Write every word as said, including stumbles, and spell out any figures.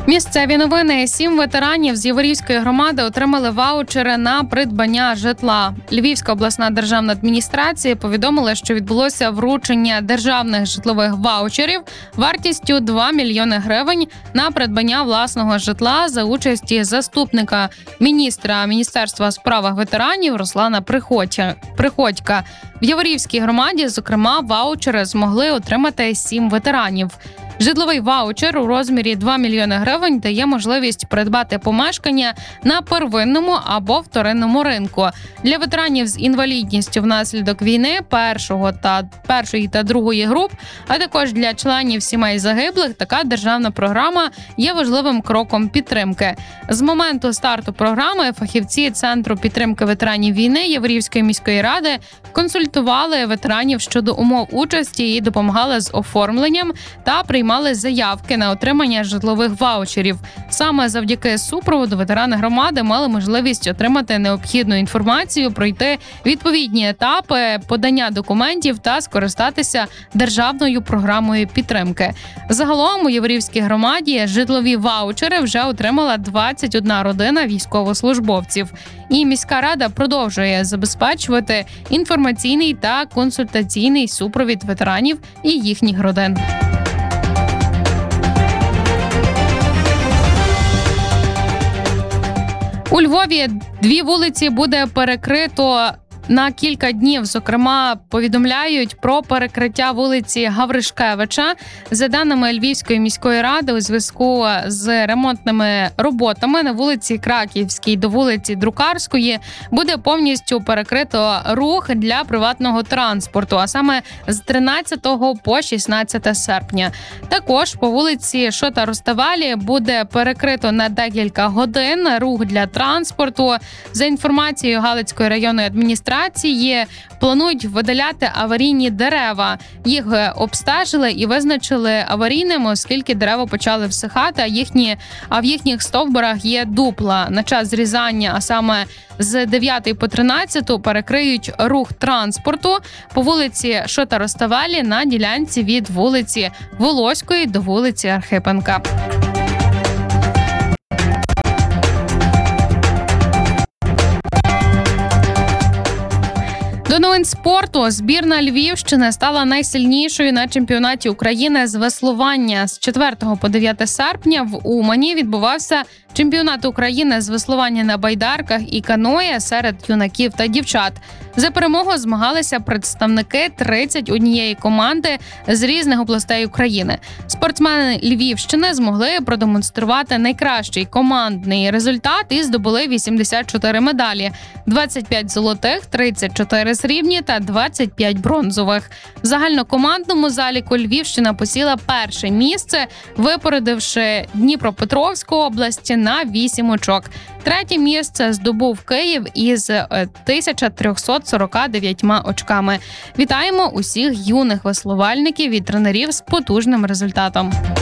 Місцеві новини. Сім ветеранів з Яворівської громади отримали ваучери на придбання житла. Львівська обласна державна адміністрація повідомила, що відбулося вручення державних житлових ваучерів вартістю два мільйони гривень на придбання власного житла за участі заступника міністра Міністерства у справах ветеранів Руслана Приходька. В Яворівській громаді, зокрема, ваучери змогли отримати сім ветеранів. Житловий ваучер у розмірі два мільйони гривень дає можливість придбати помешкання на первинному або вторинному ринку. Для ветеранів з інвалідністю внаслідок війни першого та першої та другої груп, а також для членів сімей загиблих, така державна програма є важливим кроком підтримки. З моменту старту програми фахівці Центру підтримки ветеранів війни Яворівської міської ради консультували ветеранів щодо умов участі і допомагали з оформленням та приймали мали заявки на отримання житлових ваучерів. Саме завдяки супроводу ветерани громади мали можливість отримати необхідну інформацію, пройти відповідні етапи подання документів та скористатися державною програмою підтримки. Загалом у Яворівській громаді житлові ваучери вже отримала двадцять одна родина військовослужбовців. І міська рада продовжує забезпечувати інформаційний та консультаційний супровід ветеранів і їхніх родин. У Львові дві вулиці буде перекрито на кілька днів. Зокрема, повідомляють про перекриття вулиці Гавришкевича. За даними Львівської міської ради, у зв'язку з ремонтними роботами на вулиці Краківській до вулиці Друкарської буде повністю перекрито рух для приватного транспорту, а саме з тринадцятого по шістнадцяте серпня. Також по вулиці Шота-Руставелі буде перекрито на декілька годин рух для транспорту. За інформацією Галицької районної адміністрації, планують видаляти аварійні дерева. Їх обстежили і визначили аварійними, оскільки дерева почали всихати, а, їхні, а в їхніх стовбурах є дупла. На час зрізання, а саме з дев'ятої по тринадцяту, перекриють рух транспорту по вулиці Шота-Руставелі на ділянці від вулиці Волоської до вулиці Архипенка. До новин спорту. Збірна Львівщини стала найсильнішою на чемпіонаті України з веслування. З четвертого по дев'яте серпня в Умані відбувався чемпіонат України з веслування на байдарках і каное серед юнаків та дівчат. За перемогу змагалися представники тридцять однієї команди з різних областей України. Спортсмени Львівщини змогли продемонструвати найкращий командний результат і здобули вісімдесят чотири медалі – двадцять п'ять золотих, тридцять чотири срібні та двадцять п'ять бронзових. В загальнокомандному заліку Львівщина посіла перше місце, випередивши Дніпропетровську область на вісім очок. Третє місце здобув Київ із тисяча триста сорок дев'ять очками. Вітаємо усіх юних веслувальників і тренерів з потужним результатом.